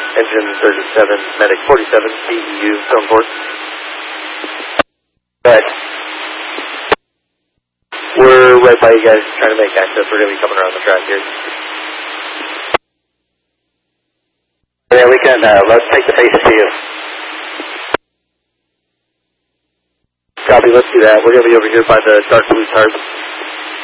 engine 37, medic 47, CEU, phone port. But we're right by you guys trying to make access. We're going to be coming around the track here. Yeah, we can, let's take the face to you. Copy, let's do that. We're going to be over here by the dark blue tarp.